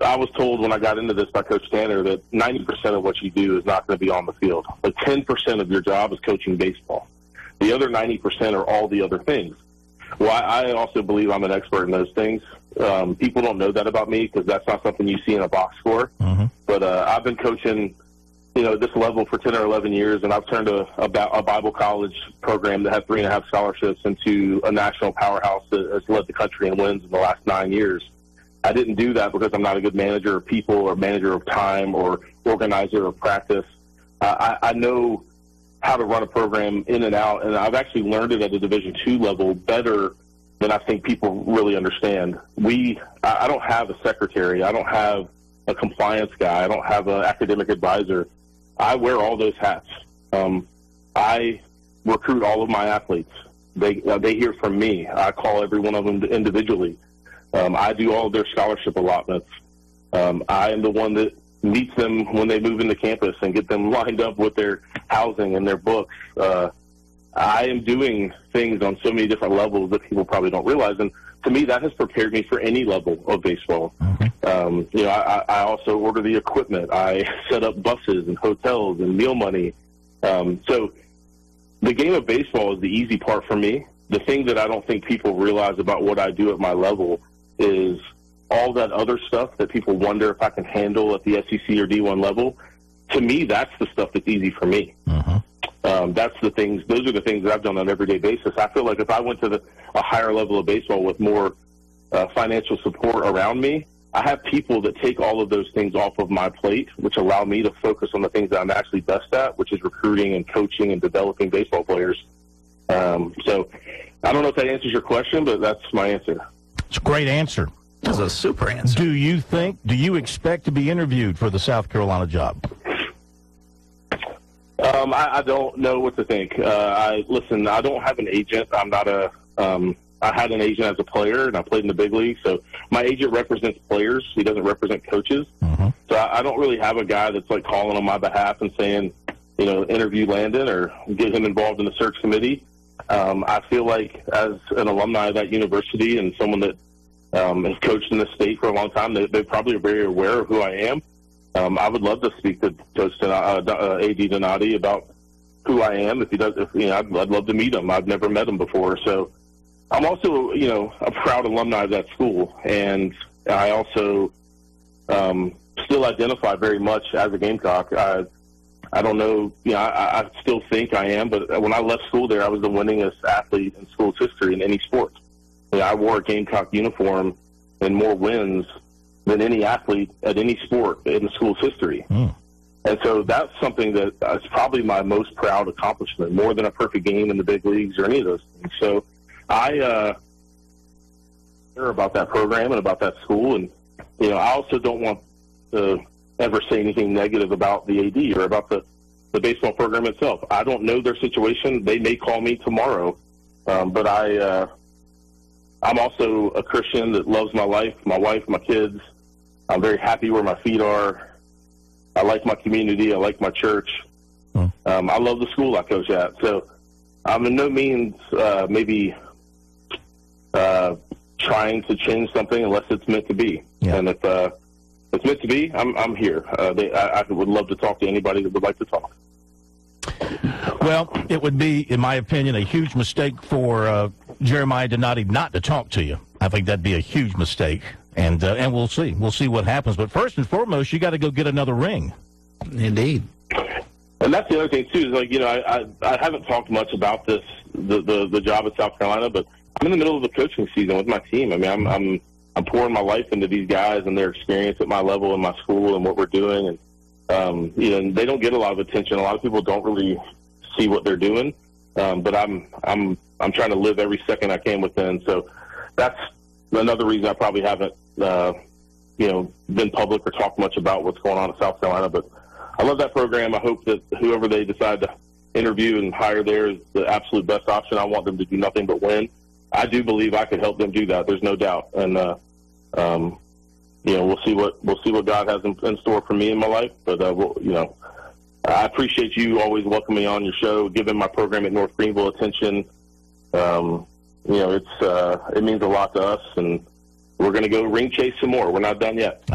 I was told when I got into this by Coach Tanner that 90% of what you do is not going to be on the field. But 10% of your job is coaching baseball. The other 90% are all the other things. Well, I also believe I'm an expert in those things. People don't know that about me because that's not something you see in a box score. Mm-hmm. But I've been coaching, this level for 10 or 11 years, and I've turned a Bible college program that had 3.5 scholarships into a national powerhouse that has led the country in wins in the last 9 years. I didn't do that because I'm not a good manager of people or manager of time or organizer of practice. I know how to run a program in and out, and I've actually learned it at a Division II level better than I think people really understand. I don't have a secretary. I don't have a compliance guy. I don't have an academic advisor. I wear all those hats. I recruit all of my athletes. They hear from me. I call every one of them individually. I do all of their scholarship allotments. I am the one that meets them when they move into campus and get them lined up with their housing and their books. I am doing things on so many different levels that people probably don't realize. And to me, that has prepared me for any level of baseball. Mm-hmm. I also order the equipment. I set up buses and hotels and meal money. So the game of baseball is the easy part for me. The thing that I don't think people realize about what I do at my level is all that other stuff that people wonder if I can handle at the SEC or D1 level. To me, that's the stuff that's easy for me. Uh-huh. Those are the things that I've done on an everyday basis. I feel like if I went to a higher level of baseball with more financial support around me, I have people that take all of those things off of my plate, which allow me to focus on the things that I'm actually best at, which is recruiting and coaching and developing baseball players. So I don't know if that answers your question, but that's my answer. It's a great answer. That's a super answer. Do you expect to be interviewed for the South Carolina job? I don't know what to think. I don't have an agent. I'm not I had an agent as a player, and I played in the big league. So my agent represents players. He doesn't represent coaches. Mm-hmm. So I don't really have a guy that's like calling on my behalf and saying, interview Landon or get him involved in the search committee. I feel like as an alumni of that university and someone that has coached in the state for a long time, they probably are very aware of who I am. I would love to speak to Coach A.D. Donati about who I am. I'd love to meet him. I've never met him before. So I'm also, a proud alumni of that school. And I also still identify very much as a Gamecock. I don't know, I still think I am, but when I left school there, I was the winningest athlete in school's history in any sport. I wore a Gamecock uniform and more wins than any athlete at any sport in the school's history. Mm. And so that's something that is probably my most proud accomplishment, more than a perfect game in the big leagues or any of those things. So I care about that program and about that school. And, I also don't want to ever say anything negative about the AD or about the baseball program itself. I don't know their situation. They may call me tomorrow. But I'm also a Christian that loves my life, my wife, my kids. I'm very happy where my feet are. I like my community. I like my church. I love the school I coach at. So I'm in no means trying to change something unless it's meant to be. Yeah. And if it's meant to be, I'm here. I would love to talk to anybody that would like to talk. Well, it would be, in my opinion, a huge mistake for Jeremiah Donati not to talk to you. I think that'd be a huge mistake. And we'll see. We'll see what happens. But first and foremost, you got to go get another ring. Indeed. And that's the other thing, too, is I haven't talked much about this, the job at South Carolina, but I'm in the middle of the coaching season with my team. I mean, I'm pouring my life into these guys and their experience at my level in my school and what we're doing. And, and they don't get a lot of attention. A lot of people don't really see what they're doing. But I'm trying to live every second I can with them. So that's another reason I probably haven't, been public or talked much about what's going on in South Carolina. But I love that program. I hope that whoever they decide to interview and hire there is the absolute best option. I want them to do nothing but win. I do believe I could help them do that. There's no doubt. And, we'll see what God has in store for me in my life. But, I appreciate you always welcoming me on your show, giving my program at North Greenville attention. It means a lot to us, and we're going to go ring chase some more. We're not done yet.